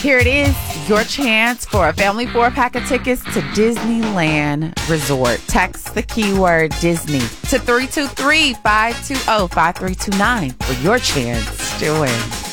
Here it is, your chance for a family 4-pack of tickets to Disneyland Resort. Text the keyword Disney to 323-520-5329 for your chance to win.